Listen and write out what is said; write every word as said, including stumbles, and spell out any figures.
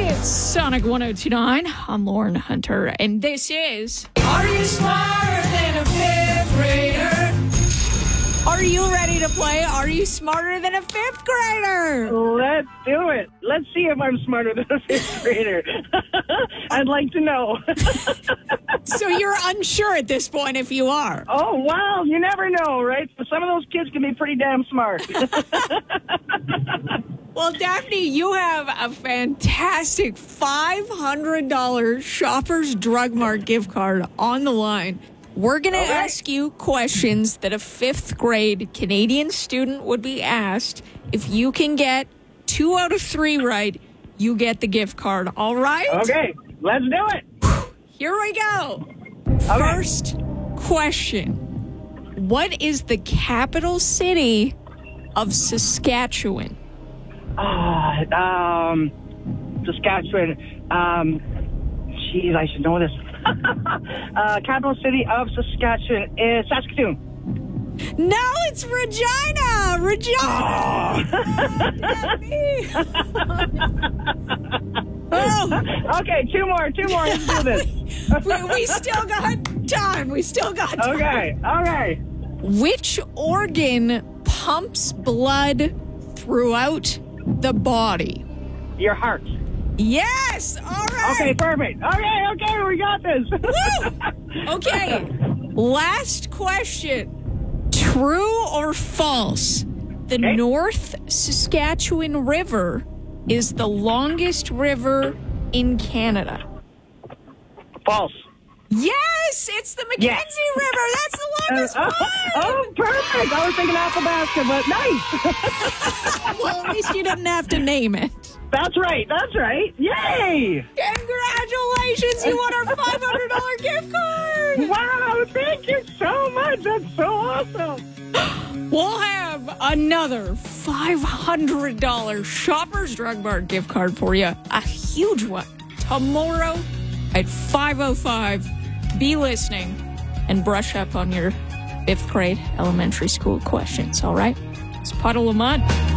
It's Sonic one oh two point nine. I'm Lauren Hunter, and this is Are You Smarter Than a Fifth Grader? Are you ready to play Are You Smarter Than a Fifth Grader? Let's do it. Let's see if I'm smarter than a fifth grader. I'd like to know. So you're unsure at this point if you are. Oh, wow. You never know, right? Some of those kids can be pretty damn smart. Well, Daphne, you have a fantastic five hundred dollars Shoppers Drug Mart gift card on the line. We're going to Okay. ask you questions that a fifth grade Canadian student would be asked. If you can get two out of three right, you get the gift card. All right? Okay, let's do it. Here we go. Okay. First question. What is the capital city of Saskatchewan? Uh, um, Saskatchewan. Um, geez, I should know this. uh, capital city of Saskatchewan is Saskatoon. No, it's Regina. Regina. Oh, Okay, two more, two more. Let's do this. we, we still got time. We still got time. Okay, okay. Which organ pumps blood throughout the body? Your heart. Yes. All right. Okay, perfect. Okay, okay, we got this. Woo! Okay. Last question. True or false? The Okay. North Saskatchewan River is the longest river in Canada. False. Yes, it's the Mackenzie Yes. River. That's the longest Uh, one. oh, oh, perfect. I was thinking Athabasca, but nice. Well, at least you didn't have to name it. That's right. That's right. Yay! Congratulations, you won our five hundred dollars gift card. Wow, thank you so much. That's so awesome. We'll have another five hundred dollars Shoppers Drug Mart gift card for you. A huge one. Tomorrow at five oh five. Be listening and brush up on your fifth grade elementary school questions, all right? It's Puddle of Mud.